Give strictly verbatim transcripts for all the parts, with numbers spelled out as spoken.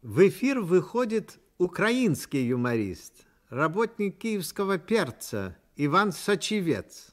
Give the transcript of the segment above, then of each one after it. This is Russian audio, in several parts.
В эфир выходит украинский юморист, работник киевского перца Иван Сочевец.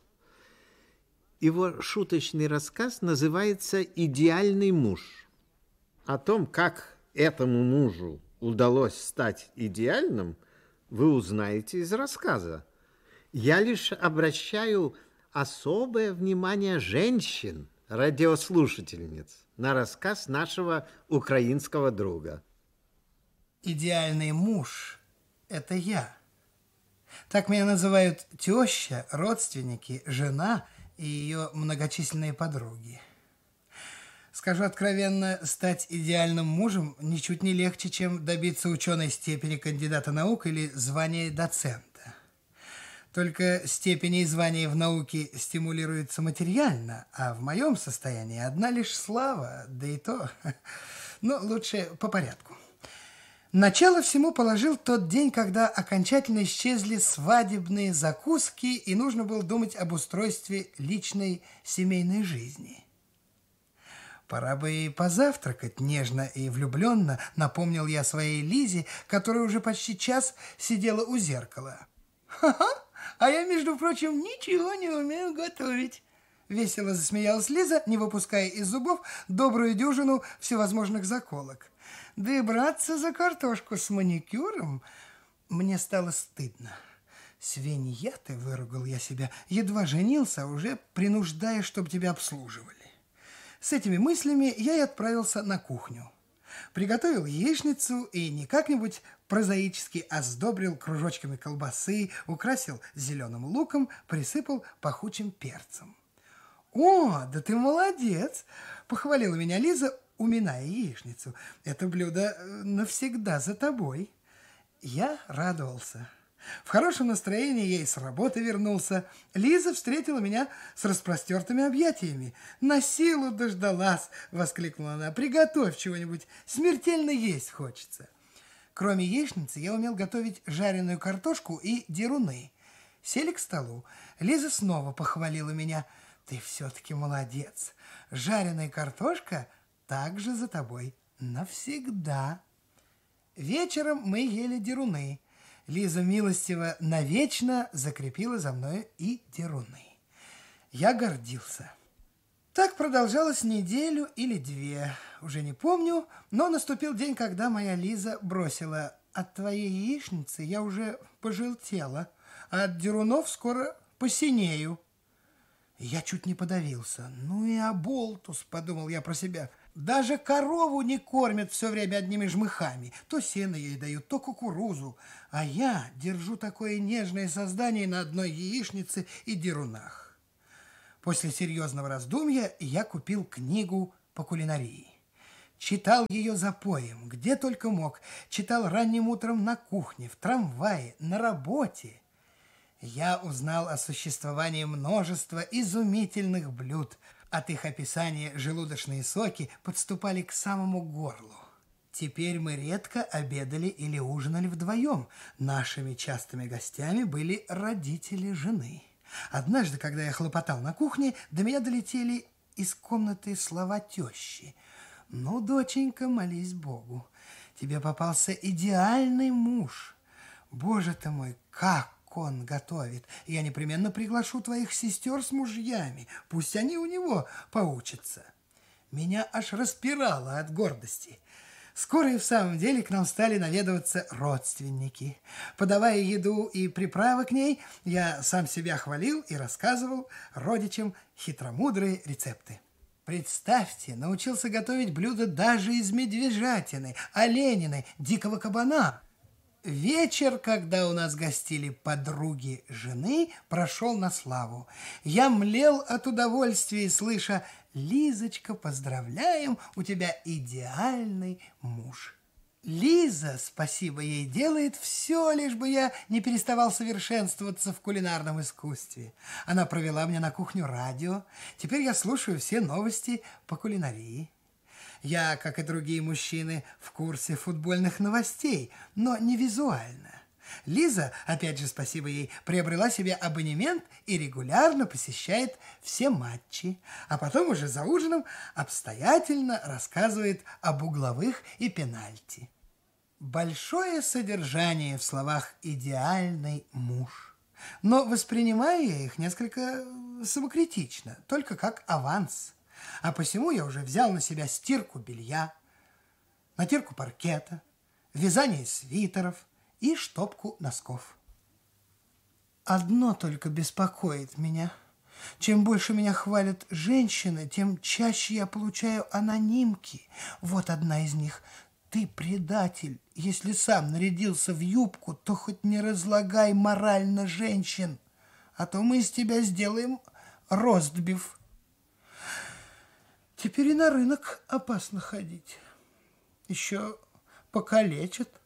Его шуточный рассказ называется «Идеальный муж». О том, как этому мужу удалось стать идеальным, вы узнаете из рассказа. Я лишь обращаю особое внимание женщин, радиослушательниц, на рассказ нашего украинского друга. Идеальный муж – это я. Так меня называют теща, родственники, жена и ее многочисленные подруги. Скажу откровенно, стать идеальным мужем ничуть не легче, чем добиться ученой степени кандидата наук или звания доцента. Только степени и звания в науке стимулируются материально, а в моем состоянии одна лишь слава, да и то. Но лучше по порядку. Начало всему положил тот день, когда окончательно исчезли свадебные закуски, и нужно было думать об устройстве личной семейной жизни. Пора бы и позавтракать, нежно и влюбленно напомнил я своей Лизе, которая уже почти час сидела у зеркала. «Ха-ха, а я, между прочим, ничего не умею готовить!» Весело засмеялась Лиза, не выпуская из зубов добрую дюжину всевозможных заколок. Да и браться за картошку с маникюром мне стало стыдно. «Свинья ты!» — выругал я себя. «Едва женился, а уже принуждая, чтобы тебя обслуживали». С этими мыслями я и отправился на кухню. Приготовил яичницу и не как-нибудь прозаически, а сдобрил кружочками колбасы, украсил зеленым луком, присыпал пахучим перцем. «О, да ты молодец!» — похвалила меня Лиза, уминая яичницу. «Это блюдо навсегда за тобой». Я радовался. В хорошем настроении я и с работы вернулся. Лиза встретила меня с распростертыми объятиями. «На силу дождалась!» — воскликнула она. «Приготовь чего-нибудь, смертельно есть хочется». Кроме яичницы я умел готовить жареную картошку и деруны. Сели к столу. Лиза снова похвалила меня. «Ты все-таки молодец. Жареная картошка также за тобой навсегда». Вечером мы ели деруны. Лиза милостиво навечно закрепила за мной и деруны. Я гордился. Так продолжалось неделю или две, уже не помню, но наступил день, когда моя Лиза бросила: «От твоей яичницы я уже пожелтела, а от дерунов скоро посинею». Я чуть не подавился. «Ну и оболтус», — подумал я про себя. «Даже корову не кормят все время одними жмыхами. То сено ей дают, то кукурузу. А я держу такое нежное создание на одной яичнице и дерунах». После серьезного раздумья я купил книгу по кулинарии. Читал ее запоем, где только мог. Читал ранним утром на кухне, в трамвае, на работе. Я узнал о существовании множества изумительных блюд. От их описания желудочные соки подступали к самому горлу. Теперь мы редко обедали или ужинали вдвоем. Нашими частыми гостями были родители жены. Однажды, когда я хлопотал на кухне, до меня долетели из комнаты слова тещи. «Ну, доченька, молись Богу, тебе попался идеальный муж. Боже ты мой, как он готовит! Я непременно приглашу твоих сестер с мужьями, пусть они у него поучатся». Меня аж распирало от гордости. Скоро и в самом деле к нам стали наведываться родственники. Подавая еду и приправы к ней, я сам себя хвалил и рассказывал родичам хитромудрые рецепты. Представьте, научился готовить блюда даже из медвежатины, оленины, дикого кабана. Вечер, когда у нас гостили подруги жены, прошел на славу. Я млел от удовольствия, слыша: «Лизочка, поздравляем, у тебя идеальный муж». Лиза, спасибо ей, делает все, лишь бы я не переставал совершенствоваться в кулинарном искусстве. Она провела мне на кухню радио. Теперь я слушаю все новости по кулинарии. Я, как и другие мужчины, в курсе футбольных новостей, но не визуально. Лиза, опять же спасибо ей, приобрела себе абонемент и регулярно посещает все матчи, а потом уже за ужином обстоятельно рассказывает об угловых и пенальти. большое содержание в словах «идеальный муж». Но воспринимаю я их несколько самокритично, только как аванс. А посему я уже взял на себя стирку белья, натирку паркета, вязание свитеров и штопку носков. Одно только беспокоит меня. Чем больше меня хвалят женщины, тем чаще я получаю анонимки. Вот одна из них. Ты предатель. Если сам нарядился в юбку, то хоть не разлагай морально женщин, а то мы из тебя сделаем ростбиф. Теперь и на рынок опасно ходить. Еще покалечат.